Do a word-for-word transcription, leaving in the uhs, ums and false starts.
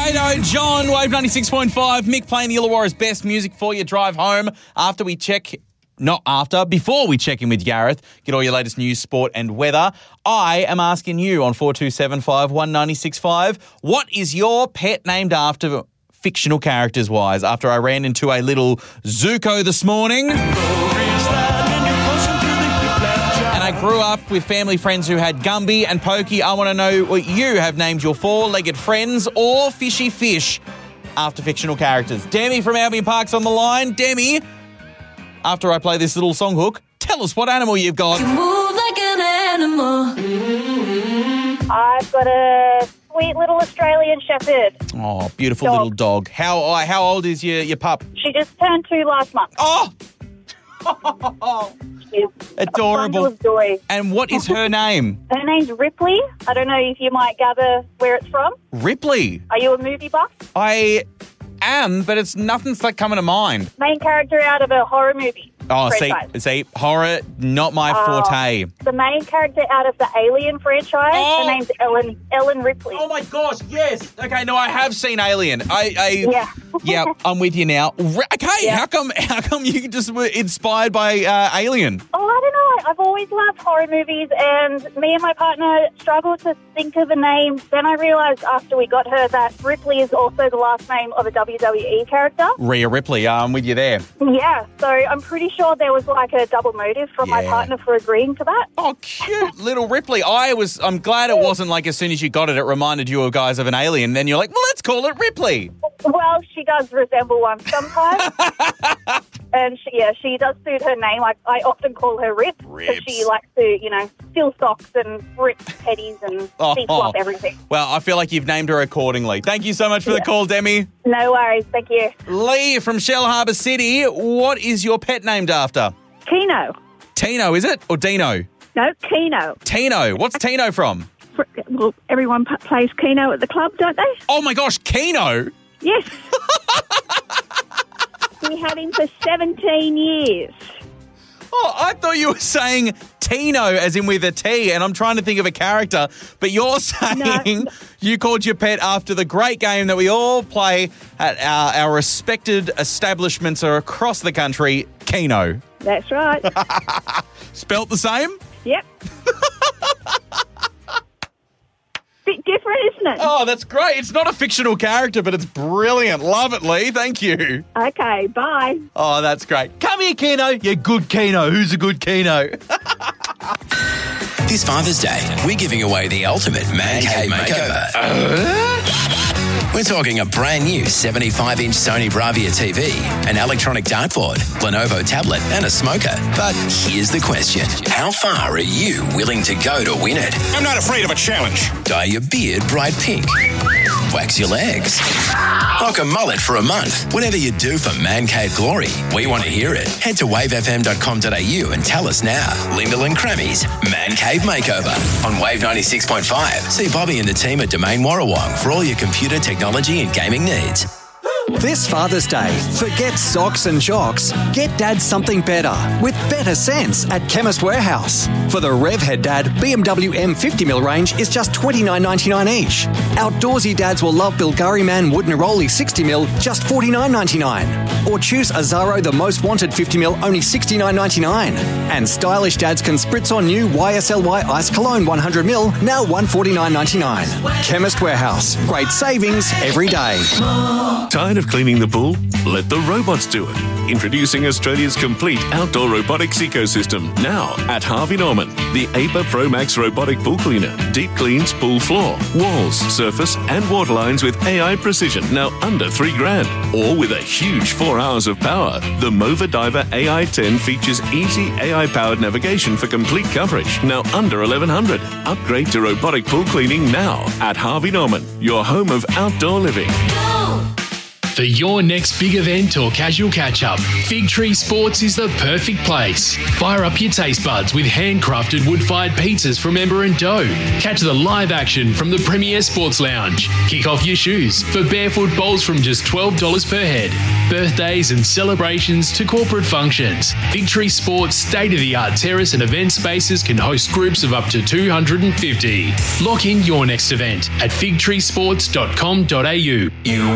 Kato, John, Wave ninety-six point five. Mick playing the Illawarra's best music for your drive home after we check... Not after, before we check in with Gareth, get all your latest news, sport and weather. I am asking you on four two seven five one nine six five, what is your pet named after fictional characters-wise? After I ran into a little Zuko this morning. And I grew up with family friends who had Gumby and Pokey. I want to know what you have named your four-legged friends or fishy fish after fictional characters. Demi from Albion Park's on the line. Demi... After I play this little song hook, tell us what animal you've got. You move like an animal. I've got a sweet little Australian Shepherd. Oh, beautiful Dog. little dog. How uh, how old is your, your pup? She just turned two last month. Oh! She's Adorable. A bundle of joy. And what is her name? Her name's Ripley. I don't know if you might gather where it's from. Ripley. Are you a movie buff? I am, but it's nothing's like coming to mind. Main character out of a horror movie. Oh, see, franchise. see, horror, not my Uh, forte. The main character out of the Alien franchise. Oh. Her name's Ellen Ellen Ripley. Oh my gosh, yes. Okay, no, I have seen Alien. I, I Yeah. yeah, I'm with you now. Re- Okay, Yeah. how come how come you just were inspired by uh, Alien? Oh, I don't know. I've always loved horror movies, and me and my partner struggled to think of a name. Then I realised after we got her that Ripley is also the last name of a W W E character. Rhea Ripley, uh, I'm with you there. Yeah, so I'm pretty sure there was like a double motive from my Yeah. partner for agreeing to that. Oh, cute little Ripley. I was. I'm glad it wasn't like as soon as you got it, it reminded you of guys of an alien. Then you're like, well, let's call it Ripley. Well, she does resemble one sometimes. And she, yeah, she does suit her name. I, I often call her Rip because Rips. she likes to, you know, steal socks and rip teddies and Oh. beat up everything. Well, I feel like you've named her accordingly. Thank you so much for the Yeah. call, Demi. No worries. Thank you. Lee from Shell Harbour City. What is your pet named after? Keno. Tino, is it? Or Dino? No, Keno. Tino. What's Tino from? Fr- Well, everyone p- plays Keno at the club, don't they? Oh my gosh, Keno. Yes. We had him for seventeen years. Oh, I thought you were saying Tino as in with a T, and I'm trying to think of a character, but you're saying No. you called your pet after the great game that we all play at our, our respected establishments across the country, Keno. That's right. Spelt the same? Yep. Bit different, isn't it? Oh, that's great. It's not a fictional character, but it's brilliant. Love it, Lee. Thank you. Okay, bye. Oh, that's great. Come here, Keno. Yeah, good Keno. Who's a good Keno? This Father's Day, we're giving away the ultimate man cave makeover. We're talking a brand new seventy-five inch Sony Bravia T V, an electronic dartboard, Lenovo tablet, and a smoker. But here's the question. How far are you willing to go to win it? I'm not afraid of a challenge. Dye your beard bright pink. Wax your legs. Rock a mullet for a month. Whatever you do for Man Cave Glory, we want to hear it. Head to wave f m dot com dot a u and tell us now. Lyndall and Crammy's Man Cave Makeover on Wave ninety-six point five. See Bobby and the team at Domain Warrawong for all your computer technology and gaming needs. This Father's Day, forget socks and jocks. Get Dad something better with better sense at Chemist Warehouse. For the Revhead Dad, B M W M fifty mil range is just twenty-nine ninety-nine each. Outdoorsy dads will love Bilgari Man Wood Neroli sixty mil, just forty-nine ninety-nine. Or choose Azaro The Most Wanted fifty mil, only sixty-nine ninety-nine. And stylish dads can spritz on new Y S L Y Ice Cologne one hundred mil, now one forty-nine ninety-nine. Chemist Warehouse, great savings every day. Tired of cleaning the pool? Let the robots do it. Introducing Australia's complete outdoor robotics ecosystem. Now at Harvey Norman. The A P A Pro Max robotic pool cleaner. Deep cleans pool floor, walls, surface and water lines with A I precision. Now under three grand. Or with a huge four hours of power. The Mova Diver A I ten features easy A I-powered navigation for complete coverage. Now under eleven hundred. Upgrade to robotic pool cleaning now at Harvey Norman. Your home of outdoor living. For your next big event or casual catch-up, Fig Tree Sports is the perfect place. Fire up your taste buds with handcrafted wood-fired pizzas from Ember and Dough. Catch the live action from the Premier Sports Lounge. Kick off your shoes for barefoot bowls from just twelve dollars per head. Birthdays and celebrations to corporate functions. Fig Tree Sports' state-of-the-art terrace and event spaces can host groups of up to two hundred fifty. Lock in your next event at fig tree sports dot com dot a u. You